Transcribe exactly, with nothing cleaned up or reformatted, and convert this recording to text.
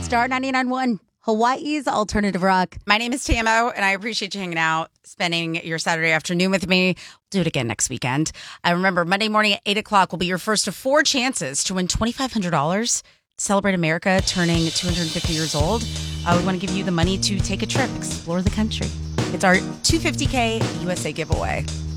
Star ninety-nine point one, Hawaii's alternative rock. My name is Tamo, and I appreciate you hanging out, spending your Saturday afternoon with me. Do it again next weekend. I remember Monday morning at eight o'clock will be your first of four chances to win twenty-five hundred dollars. Celebrate America turning two hundred fifty years old. Uh, we want to give you the money to take a trip, explore the country. It's our two hundred fifty K U S A giveaway.